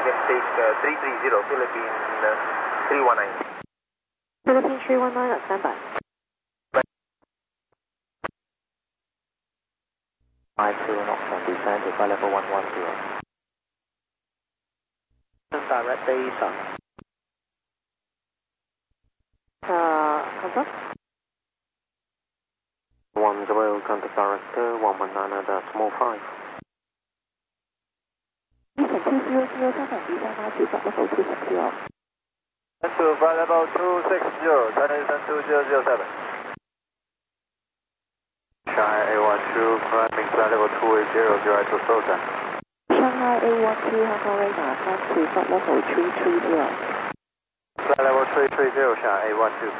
can take 330, Philippine 319. Philippine 319 at standby. 52 knots and descend to flight level 110. Direct base. Confirm? 10, contact director 119.5. Eastern 200, contact descend now to flight level 260. To flight level 260, China Eastern 2007. Shanghai A12, climbing flight level 280, direct to Sultan. Shanghai A12, Hong Kong radar, climb to flight level 330. Flight level 330, Shanghai A12.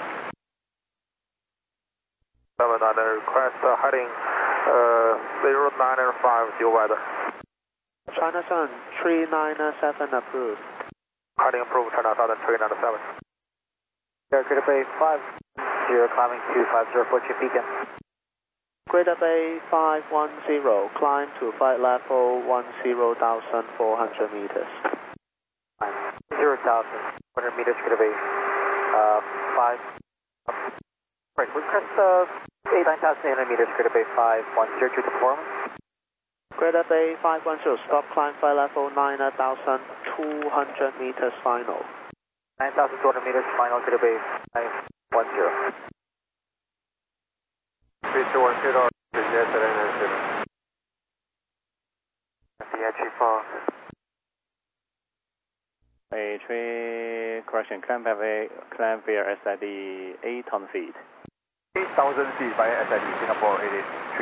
7 request heading 095 due weather. China Sun 397 approved. Heading approved, China Southern 397. Greater Bay 50, climbing 250 for Chip Beacon. Greater Bay 510, climb to flight level 10,400 meters. 0,400 meters, Greater Bay 5. Right, request 9,800 meters, Greater Bay 510 to performance. Greater Bay 510, stop climb flight level 9,200 meters final. 9,200 meters final, Greater Bay 510. 3210, yes, DH4. A3, correction, climb via SID 8,000 feet. 8,000 feet via SID, Singapore 883.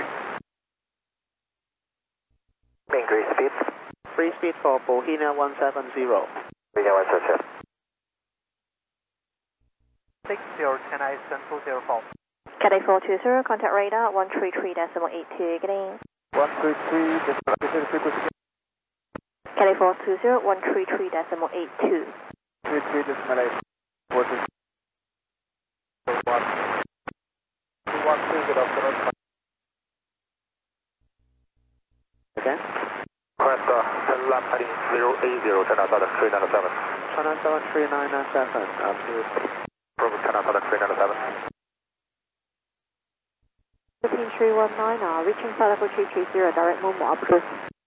Increase speed. Free speed for Bohemia 170. Bohemia 170. 60, China Eastern 204. Cathay 420, contact radar 133.82, getting 133, Cathay 420, 133.82. 33.8. 213, good afternoon. Again? Request lap heading 080, China Southern 397. China 7397 approved. Approved, China Southern 397. Philippine 319, reaching flight level 330, direct movement approved.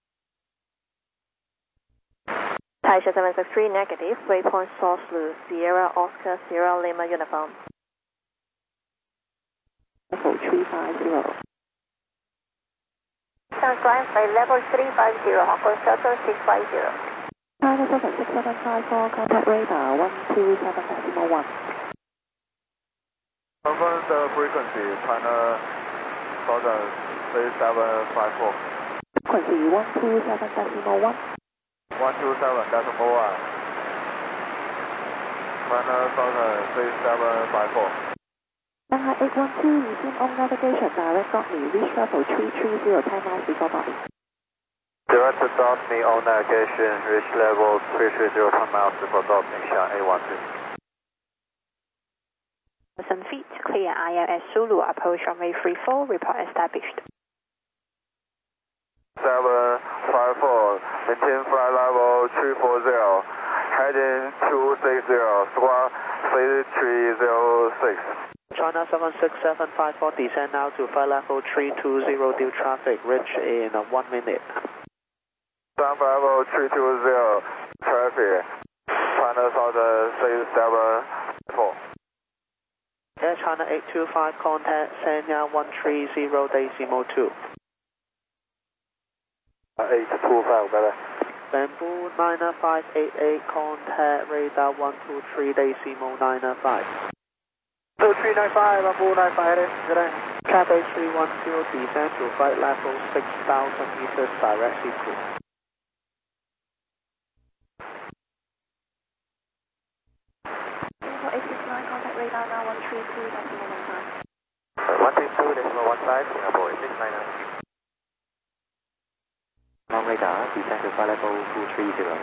Taisha 763, negative, waypoint source loose, Sierra Oscar, Sierra Lima uniform. Level 350. Climb by level 350, Hong Kong Shuttle 650. China 76754, contact radar 127.1. Confirm the frequency, China Southern 3754. Frequency 127.1. 127.1. China Southern 3754. Shanghai 812, resume on navigation, direct dot me, reach level 330, time out before body. Direct to me on navigation, reach level 330, 10 miles before docking, Shanghai A12. 1,000 feet, clear ILS Zulu, approach runway 34, report established. 754, maintain flight level 340, heading 260, squawk 3306. China 76754, descend now to flight level 320, due traffic, reach in 1 minute. 750, 320, traffic, China Southern 674. Air China 825, contact Sanya 130.2. 825, bye-bye. Bamboo 9588, contact radar 123.95. 2395, Bamboo 95, good day. Cathay 310, descend to flight level 6,000 meters, direct sequence. Singapore 869, contact radar now 132.15. 132.15, Singapore 869. On radar, descend to flight level 230.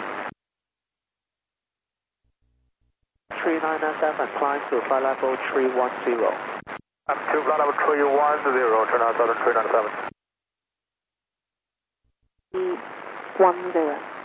3997, climb to flight level 310. I'm to flight level 310, turn out Southern 397. 310.